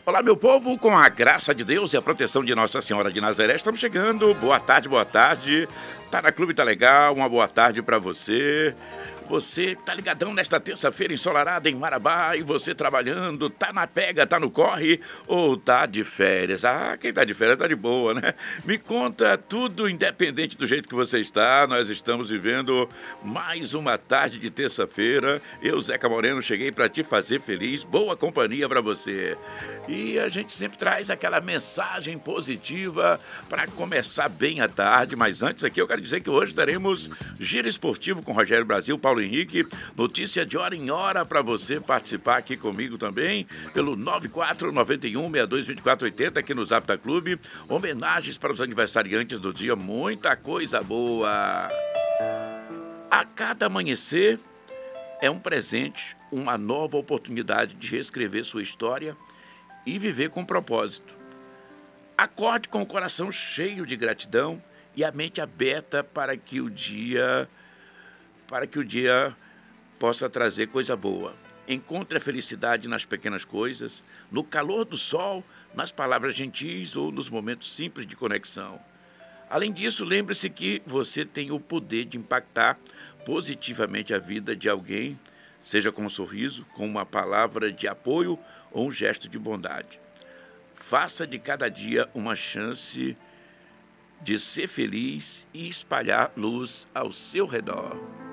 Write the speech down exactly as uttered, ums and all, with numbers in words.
Olá, meu povo, com a graça de Deus e a proteção de Nossa Senhora de Nazaré, estamos chegando. Boa tarde, boa tarde. Tá na Clube, tá legal? Uma boa tarde pra você. Você tá ligadão nesta terça-feira ensolarada em Marabá e você trabalhando, tá na pega, tá no corre ou tá de férias? Ah, quem tá de férias tá de boa, né? Me conta tudo, independente do jeito que você está. Nós estamos vivendo mais uma tarde de terça-feira. Eu, Zeca Moreno, cheguei pra te fazer feliz. Boa companhia pra você. E a gente sempre traz aquela mensagem positiva para começar bem a tarde. Mas antes aqui eu quero dizer que hoje teremos Giro Esportivo com Rogério Brasil, Paulo Henrique. Notícia de hora em hora para você participar aqui comigo também. Pelo nove quatro nove um, seis dois dois quatro oito zero aqui no Zap da Clube. Homenagens para os aniversariantes do dia. Muita coisa boa. A cada amanhecer é um presente, uma nova oportunidade de reescrever sua história e viver com propósito. Acorde com o coração cheio de gratidão e a mente aberta para que o dia, para que o dia possa trazer coisa boa. Encontre a felicidade nas pequenas coisas, no calor do sol, nas palavras gentis ou nos momentos simples de conexão. Além disso, lembre-se que você tem o poder de impactar positivamente a vida de alguém, seja com um sorriso, com uma palavra de apoio ou um gesto de bondade. Faça de cada dia uma chance de ser feliz e espalhar luz ao seu redor.